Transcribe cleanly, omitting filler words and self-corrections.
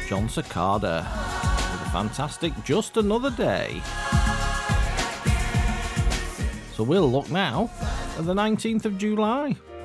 John Cicada with a fantastic Just Another Day. So we'll look now at the 19th of July.